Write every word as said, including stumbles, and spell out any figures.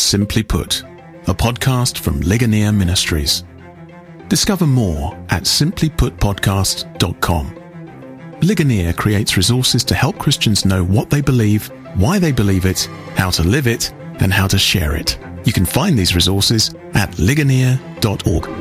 Simply Put, a podcast from Ligonier Ministries. Discover more at simply put podcast dot com. Ligonier creates resources to help Christians know what they believe, why they believe it, how to live it, and how to share it. You can find these resources at ligonier dot org.